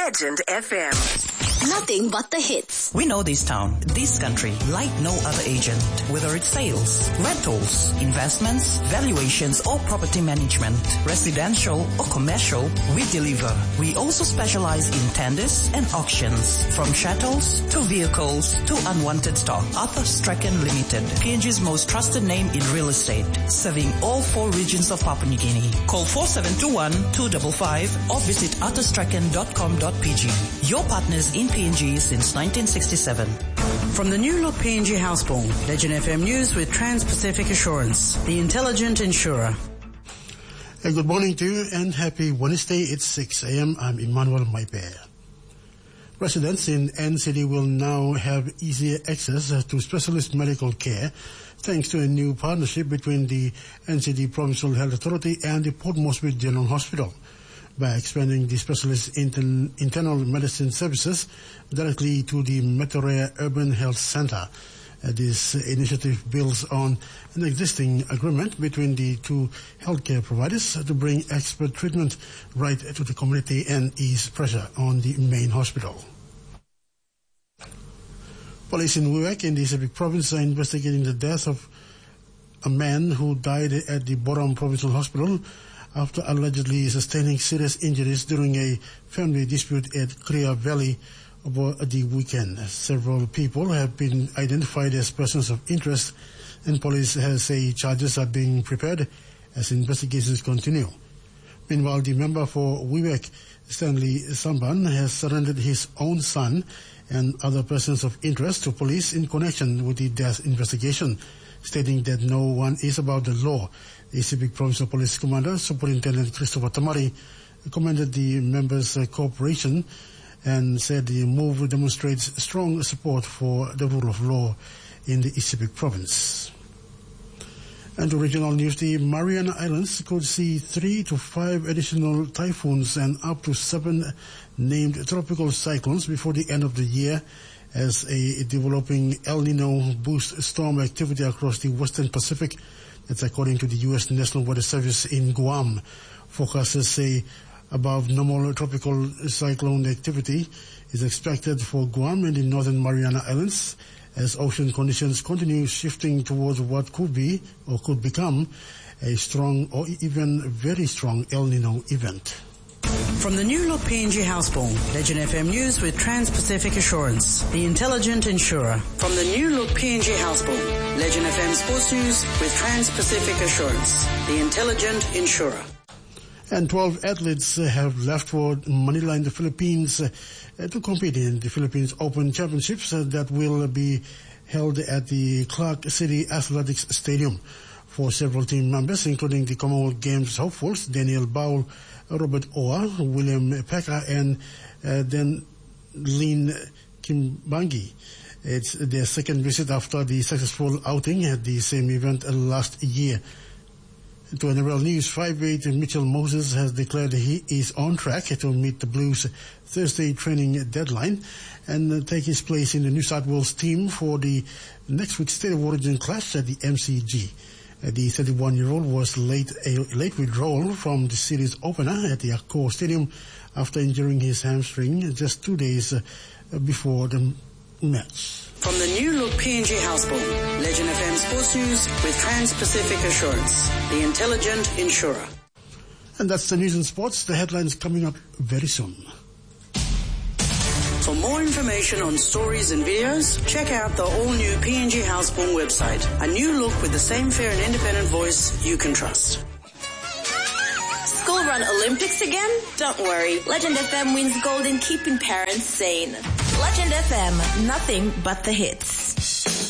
Legend FM. Nothing but the hits. We know this town, this country, like no other agent. Whether it's sales, rentals, investments, valuations or property management, residential or commercial, we deliver. We also specialize in tenders and auctions. From chattels to vehicles to unwanted stock. Arthur Strachan Limited, PNG's most trusted name in real estate, serving all 4 regions of Papua New Guinea. Call 4721-255 or visit arthurstrachan.com.pg. Your partners in PNG since 1967. From the new look PNG Houseborn, Legend FM News with Trans-Pacific Assurance, the intelligent insurer. Good morning to you and happy Wednesday. It's 6 a.m. I'm Emmanuel Maipe. Residents in NCD will now have easier access to specialist medical care thanks to a new partnership between the NCD Provincial Health Authority and the Port Moresby General Hospital. By expanding the specialist internal medicine services directly to the Meteorea Urban Health Center. This initiative builds on an existing agreement between the two healthcare providers to bring expert treatment right to the community and ease pressure on the main hospital. Police in Wewak in the Pacific Province are investigating the death of a man who died at the Boram Provincial Hospital after allegedly sustaining serious injuries during a family dispute at Kria Valley over the weekend. Several people have been identified as persons of interest, and police has say charges are being prepared as investigations continue. Meanwhile, the member for Wewak, Stanley Samban, has surrendered his own son and other persons of interest to police in connection with the death investigation, stating that no one is above the law. The Pacific Provincial Police Commander, Superintendent Christopher Tamari, commended the members' cooperation and said the move demonstrates strong support for the rule of law in the Pacific Province. And to regional news, the Mariana Islands could see 3 to 5 additional typhoons and up to 7 named tropical cyclones before the end of the year, as a developing El Nino boosts storm activity across the Western Pacific. That's according to the U.S. National Weather Service in Guam. Forecasters say above normal tropical cyclone activity is expected for Guam and the Northern Mariana Islands as ocean conditions continue shifting towards what could be or could become a strong or even very strong El Nino event. From the new look PNG Houseborn, Legend FM News with Trans-Pacific Assurance, the intelligent insurer. From the new look PNG Houseborn, Legend FM Sports News with Trans-Pacific Assurance, the intelligent insurer. And 12 athletes have left for Manila in the Philippines to compete in the Philippines Open Championships that will be held at the Clark City Athletics Stadium. For several team members, including the Commonwealth Games hopefuls, Daniel Baul, Robert Oa, William Pekka, and then Lynn Kimbangi. It's their second visit after the successful outing at the same event last year. To NRL News, 5'8" Mitchell Moses has declared he is on track to meet the Blues' Thursday training deadline and take his place in the New South Wales team for the next week's State of Origin clash at the MCG. The 31-year-old was a late withdrawal from the series opener at the Accor Stadium after injuring his hamstring just 2 days before the match. From the new look PNG Houseborn, Legend FM Sports News with Trans-Pacific Assurance, the intelligent insurer. And that's the news and sports. The headlines coming up very soon. For more information on stories and videos, check out the all-new PNG Houseborn website. A new look with the same fair and independent voice you can trust. School run Olympics again? Don't worry. Legend FM wins gold in keeping parents sane. Legend FM, nothing but the hits.